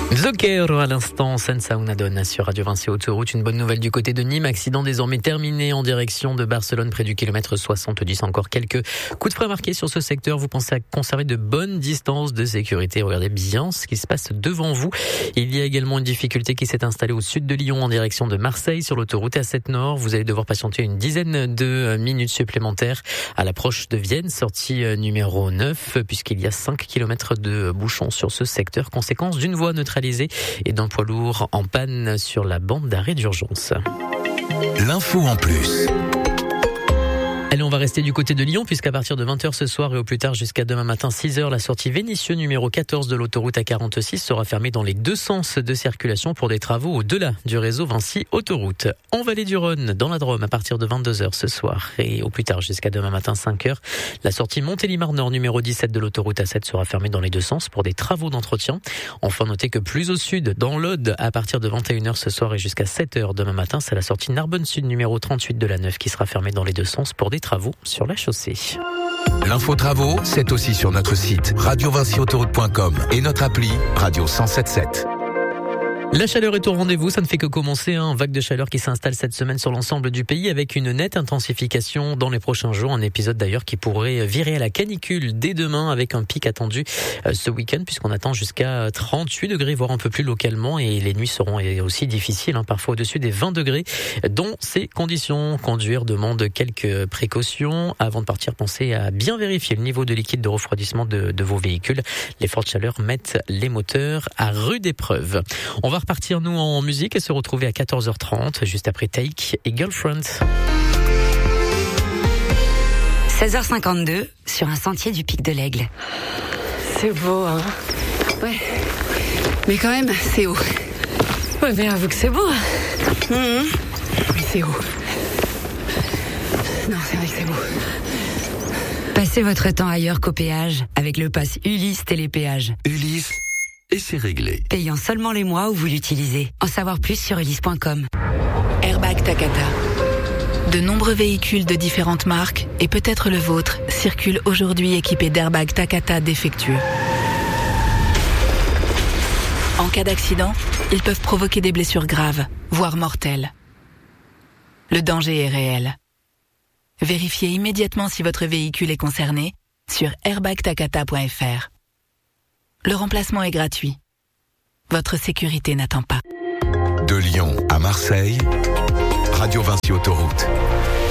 Zucchero à l'instant, Senza una donna sur Radio Vinci Autoroute. Une bonne nouvelle du côté de Nîmes, accident désormais terminé en direction de Barcelone près du kilomètre 70. Encore quelques coups de frein marqués sur ce secteur. Vous pensez à conserver de bonnes distances de sécurité. Regardez bien ce qui se passe devant vous. Il y a également une difficulté qui s'est installée au sud de Lyon en direction de Marseille sur l'autoroute A7 Nord. Vous allez devoir patienter une dizaine de minutes supplémentaires à l'approche de Vienne, sortie numéro 9, puisqu'il y a 5 km de bouchons sur ce secteur, conséquence d'une voie neutralisée et d'un poids lourd en panne sur la bande d'arrêt d'urgence. L'info en plus. Allez, on va rester du côté de Lyon puisqu'à partir de 20h ce soir et au plus tard jusqu'à demain matin 6h, la sortie Vénissieux numéro 14 de l'autoroute A46 sera fermée dans les deux sens de circulation pour des travaux au-delà du réseau Vinci Autoroute. En Vallée du Rhône, dans la Drôme, à partir de 22h ce soir et au plus tard jusqu'à demain matin 5h, la sortie Montélimar Nord numéro 17 de l'autoroute A7 sera fermée dans les deux sens pour des travaux d'entretien. Enfin, notez que plus au sud, dans l'Aude, à partir de 21h ce soir et jusqu'à 7h demain matin, c'est la sortie Narbonne Sud numéro 38 de la 9 qui sera fermée dans les deux sens pour des travaux sur la chaussée. L'info travaux, c'est aussi sur notre site radiovinciautoroute.com et notre appli Radio 107.7. La chaleur est au rendez-vous, ça ne fait que commencer. Un vague de chaleur qui s'installe cette semaine sur l'ensemble du pays avec une nette intensification dans les prochains jours. Un épisode d'ailleurs qui pourrait virer à la canicule dès demain avec un pic attendu ce week-end puisqu'on attend jusqu'à 38 degrés, voire un peu plus localement, et les nuits seront aussi difficiles, parfois au-dessus des 20 degrés. Dans ces conditions, conduire demande quelques précautions. Avant de partir, pensez à bien vérifier le niveau de liquide de refroidissement de vos véhicules. Les fortes chaleurs mettent les moteurs à rude épreuve. On va repartir nous en musique et se retrouver à 14h30 juste après Take et Girlfriend. 16h52 sur un sentier du Pic de l'Aigle. C'est beau, hein. Ouais. Mais quand même, c'est haut. Ouais, mais avoue que c'est beau. Mais c'est haut. Non, c'est vrai que c'est beau. Passez votre temps ailleurs qu'au péage avec le pass Ulysse Télépéage. Ulysse, et c'est réglé. Payant seulement les mois où vous l'utilisez. En savoir plus sur ulysse.com. Airbag Takata. De nombreux véhicules de différentes marques, et peut-être le vôtre, circulent aujourd'hui équipés d'airbags Takata défectueux. En cas d'accident, ils peuvent provoquer des blessures graves, voire mortelles. Le danger est réel. Vérifiez immédiatement si votre véhicule est concerné sur airbagtakata.fr. Le remplacement est gratuit. Votre sécurité n'attend pas. De Lyon à Marseille, Radio Vinci Autoroute.